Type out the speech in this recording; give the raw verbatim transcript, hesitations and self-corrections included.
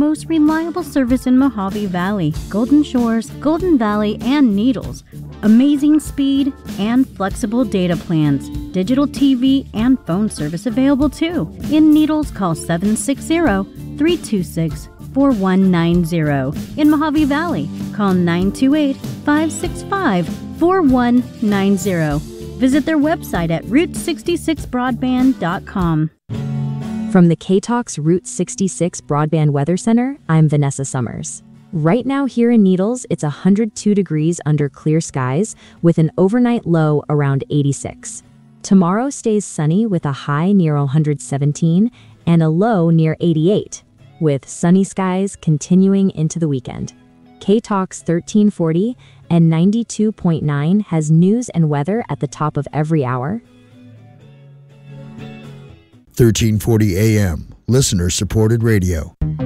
most reliable service in Mojave Valley, Golden Shores, Golden Valley, and Needles. Amazing speed and flexible data plans. Digital T V and phone service available too. In Needles, call seven six zero, three two six, four one nine zero. In Mojave Valley, call nine two eight, five six five, four one nine zero. Visit their website at route sixty-six broadband dot com. From the K-Talks Route sixty-six Broadband Weather Center, I'm Vanessa Summers. Right now here in Needles, it's one hundred two degrees under clear skies with an overnight low around eighty-six. Tomorrow stays sunny with a high near one hundred seventeen and a low near eighty-eight, with sunny skies continuing into the weekend. K-Talks thirteen forty and ninety-two point nine has news and weather at the top of every hour. thirteen forty A M, listener-supported radio.